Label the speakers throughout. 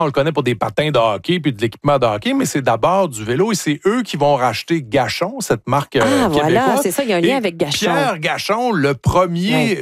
Speaker 1: On le connaît pour des patins de hockey puis de l'équipement de hockey, mais c'est d'abord du vélo et c'est eux qui vont racheter Gachon, cette marque québécoise.
Speaker 2: Voilà, c'est ça, il y a un lien avec Gachon.
Speaker 1: Pierre Gachon, le premier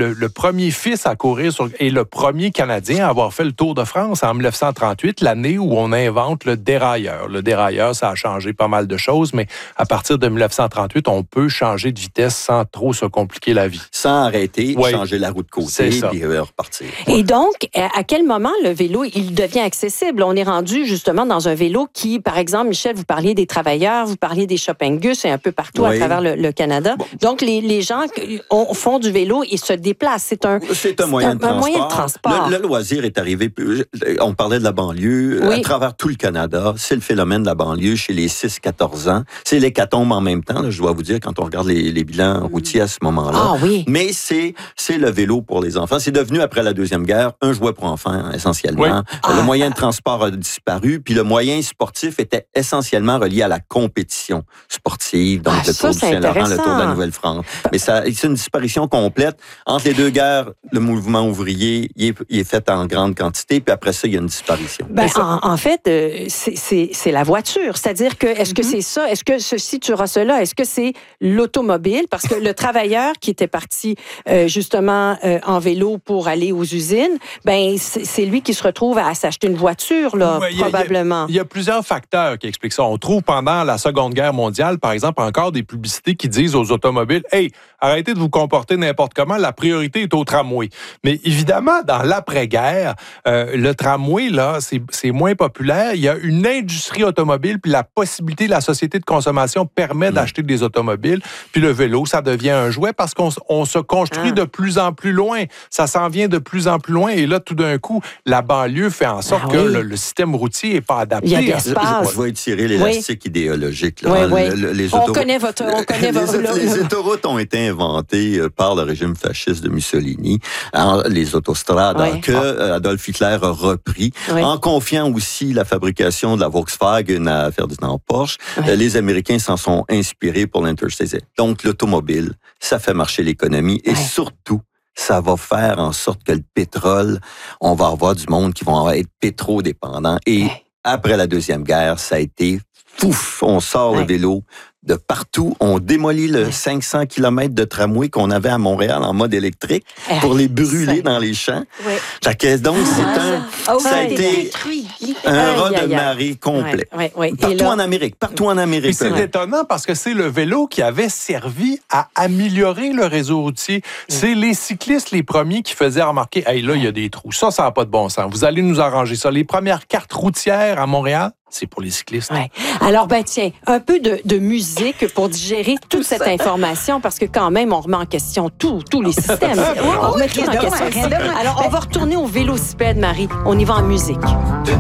Speaker 1: fils à courir et le premier Canadien à avoir fait le Tour de France en 1938, l'année où on invente le dérailleur. Le dérailleur, ça a changé pas mal de choses, mais à partir de 1938, on peut changer de vitesse sans trop se compliquer la vie.
Speaker 3: Sans arrêter, changer la roue de côté et repartir.
Speaker 2: Et donc, à quel moment le vélo, il devient accessible? On est rendu justement dans un vélo qui, par exemple, Michel, vous parliez des travailleurs, vous parliez des Shoppingus et un peu partout à travers le Canada. Bon. Donc, les gens font du vélo et se déplacent. C'est un moyen de transport.
Speaker 3: Le loisir est arrivé, on parlait de la banlieue, à travers tout le Canada. C'est le phénomène de la banlieue chez les 6-14 ans. C'est l'hécatombe en même temps, là, je dois vous dire, quand on regarde les bilans routiers à ce moment-là.
Speaker 2: Ah oui.
Speaker 3: Mais c'est le vélo pour les enfants. C'est devenu, après la Deuxième Guerre, un jouet pour enfants, essentiellement. Oui. Le moyen de transport a disparu, puis le moyen sportif était essentiellement relié à la compétition sportive, donc le Tour du Saint-Laurent, le Tour de la Nouvelle-France. Mais c'est une disparition complète. Entre les deux guerres, le mouvement ouvrier, il est fait en grande quantité, puis après ça, il y a une disparition.
Speaker 2: En fait, c'est la voiture. C'est-à-dire que, est-ce que c'est ça? Est-ce que si tu auras cela, est-ce que c'est l'automobile? Parce que le travailleur qui était parti justement en vélo pour aller aux usines, c'est lui qui se retrouve à s'acheter une voiture, là, probablement.
Speaker 1: Il y a plusieurs facteurs qui expliquent ça. On trouve pendant la Seconde Guerre mondiale, par exemple, encore des publicités qui disent aux automobiles « Hey, arrêtez de vous comporter n'importe comment, la priorité est au tramway. » Mais évidemment, dans l'après-guerre, le tramway, là, c'est moins populaire. Il y a une industrie automobile, puis la possibilité de la société de consommation permet d'acheter des automobiles. Puis le vélo, ça devient un jouet parce qu'on se construit de plus en plus loin. Ça s'en vient de plus en plus loin. Et là, tout d'un coup, la banlieue fait en sorte que le système routier n'est pas adapté.
Speaker 2: Il y a de l'espace.
Speaker 3: Je vais étirer l'élastique idéologique. Là.
Speaker 2: On connaît votre...
Speaker 3: Les autoroutes ont été inventées par le régime fasciste de Mussolini, les autostrades, que Adolf Hitler a repris, en confiant aussi la fabrication de la Volkswagen à Ferdinand Porsche. Les Américains s'en sont inspirés pour l'Interstate. Donc, l'automobile, ça fait marcher l'économie et surtout, ça va faire en sorte que le pétrole, on va avoir du monde qui vont être pétrodépendants. Et après la Deuxième Guerre, ça a été pouf, on sort le vélo de partout. On démolit le 500 km de tramway qu'on avait à Montréal en mode électrique pour les brûler dans les champs. Donc, ça a été un raz de marée complet. Partout en Amérique.
Speaker 1: Et c'est étonnant parce que c'est le vélo qui avait servi à améliorer le réseau routier. C'est les cyclistes les premiers qui faisaient remarquer « Hey, là, il y a des trous. Ça n'a pas de bon sens. Vous allez nous arranger ça. » Les premières cartes routières à Montréal, c'est pour les cyclistes.
Speaker 2: Alors, tiens, un peu de musique pour digérer toute cette information, parce que quand même, on remet en question tous les systèmes. On remet tout en question. Alors, on va retourner au vélocipède, Marie. On y va en musique.